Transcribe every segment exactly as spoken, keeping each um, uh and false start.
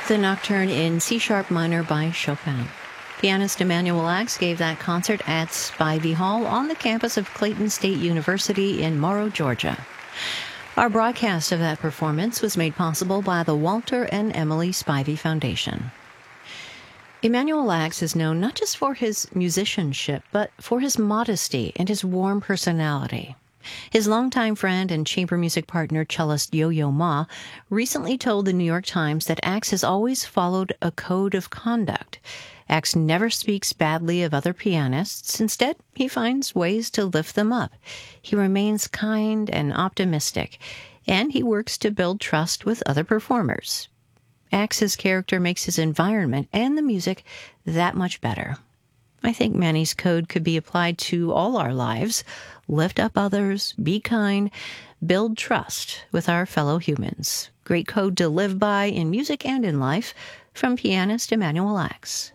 the Nocturne in C-sharp minor by Chopin. Pianist Emanuel Ax gave that concert at Spivey Hall on the campus of Clayton State University in Morrow, Georgia. Our broadcast of that performance was made possible by the Walter and Emily Spivey Foundation. Emanuel Ax is known not just for his musicianship, but for his modesty and his warm personality. His longtime friend and chamber music partner, cellist Yo-Yo Ma, recently told the New York Times that Ax has always followed a code of conduct. Ax never speaks badly of other pianists. Instead, he finds ways to lift them up. He remains kind and optimistic, and he works to build trust with other performers. Ax's character makes his environment and the music that much better. I think Manny's code could be applied to all our lives. Lift up others, be kind, build trust with our fellow humans. Great code to live by in music and in life, from pianist Emanuel Ax.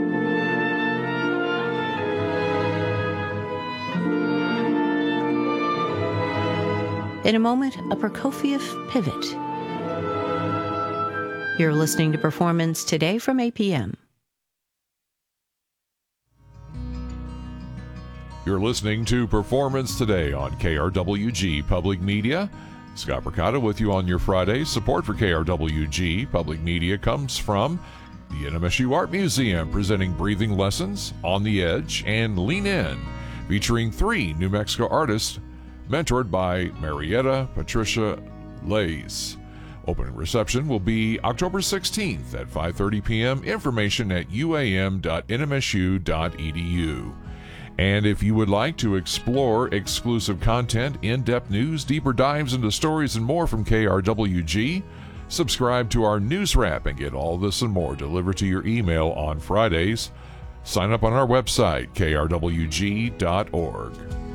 In a moment, a Prokofiev pivot. You're listening to Performance Today from A P M. You're listening to Performance Today on K R W G Public Media. Scott Percotta with you on your Friday. Support for K R W G Public Media comes from the N M S U Art Museum, presenting breathing lessons, On the Edge, and Lean In, featuring three New Mexico artists mentored by Marietta Patricia Lays. Open reception will be October sixteenth at five thirty p.m. Information at u a m dot n m s u dot e d u. And if you would like to explore exclusive content, in-depth news, deeper dives into stories, and more from K R W G, subscribe to our news wrap and get all this and more delivered to your email on Fridays. Sign up on our website, k r w g dot org.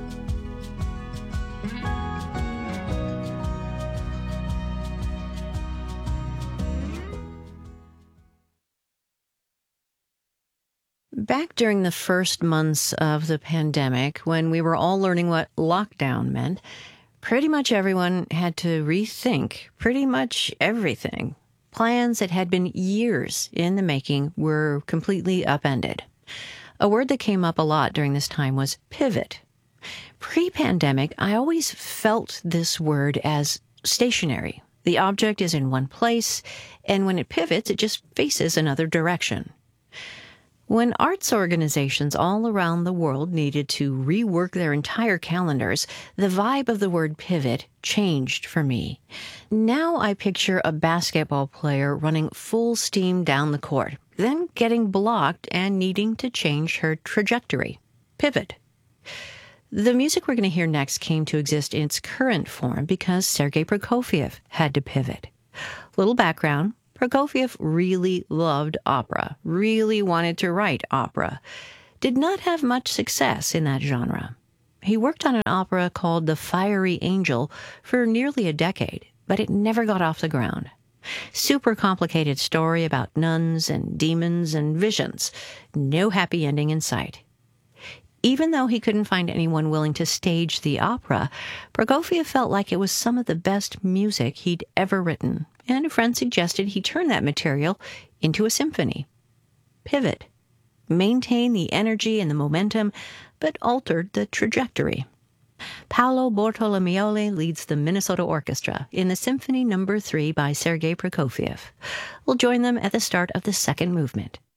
Back during the first months of the pandemic, when we were all learning what lockdown meant, pretty much everyone had to rethink pretty much everything. Plans that had been years in the making were completely upended. A word that came up a lot during this time was pivot. Pre-pandemic, I always felt this word as stationary. The object is in one place, and when it pivots, it just faces another direction. When arts organizations all around the world needed to rework their entire calendars, the vibe of the word pivot changed for me. Now I picture a basketball player running full steam down the court, then getting blocked and needing to change her trajectory. Pivot. The music we're going to hear next came to exist in its current form because Sergei Prokofiev had to pivot. Little background. Prokofiev really loved opera, really wanted to write opera, did not have much success in that genre. He worked on an opera called The Fiery Angel for nearly a decade, but it never got off the ground. Super complicated story about nuns and demons and visions. No happy ending in sight. Even though he couldn't find anyone willing to stage the opera, Prokofiev felt like it was some of the best music he'd ever written, and a friend suggested he turn that material into a symphony. Pivot. Maintain the energy and the momentum, but altered the trajectory. Paolo Bortolomeoli leads the Minnesota Orchestra in the Symphony Number three by Sergei Prokofiev. We'll join them at the start of the second movement.